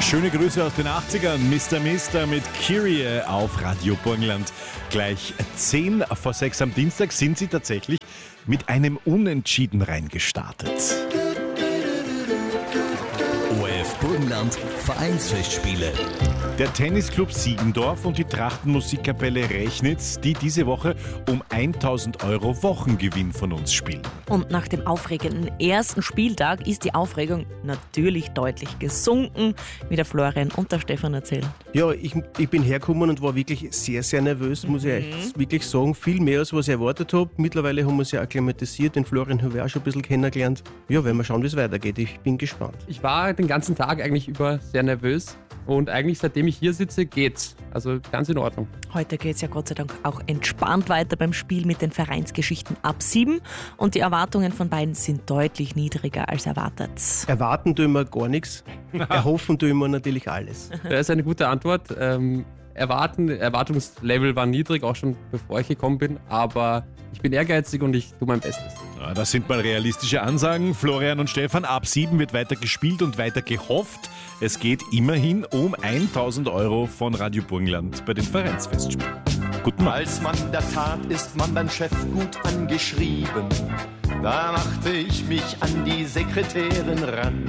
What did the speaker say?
Schöne Grüße aus den 80ern. Mr. Mister mit Kyrie auf Radio Burgenland. Gleich 10 vor 6 am Dienstag sind sie tatsächlich mit einem Unentschieden reingestartet. ORF Burgenland Vereinsfestspiele. Der Tennisclub Siegendorf und die Trachtenmusikkapelle Rechnitz, die diese Woche um 1.000 € Wochengewinn von uns spielen. Und nach dem aufregenden ersten Spieltag ist die Aufregung natürlich deutlich gesunken, wie der Florian und der Stefan erzählen. Ja, ich bin hergekommen und war wirklich sehr, sehr nervös, muss ich echt wirklich sagen. Viel mehr, als was ich erwartet habe. Mittlerweile haben wir uns ja akklimatisiert, den Florian haben wir auch schon ein bisschen kennengelernt. Ja, werden wir schauen, wie es weitergeht. Ich bin gespannt. Ich war den ganzen Tag eigentlich über sehr nervös und eigentlich seitdem ich hier sitze, geht's. Also ganz in Ordnung. Heute geht es ja Gott sei Dank auch entspannt weiter beim Spiel mit den Vereinsgeschichten ab 7 und die Erwartungen von beiden sind deutlich niedriger als erwartet. Erwarten tun wir gar nichts, erhoffen tun wir natürlich alles. Das ist eine gute Antwort. Erwartungslevel war niedrig, auch schon bevor ich gekommen bin, aber ich bin ehrgeizig und ich tue mein Bestes. Ja, das sind mal realistische Ansagen. Florian und Stefan, ab 7 wird weiter gespielt und weiter gehofft. Es geht immerhin um 1.000 € von Radio Burgenland bei den Vereinsfestspielen. Guten Morgen. Als Mann der Tat ist man beim Chef gut angeschrieben. Da machte ich mich an die Sekretärin ran.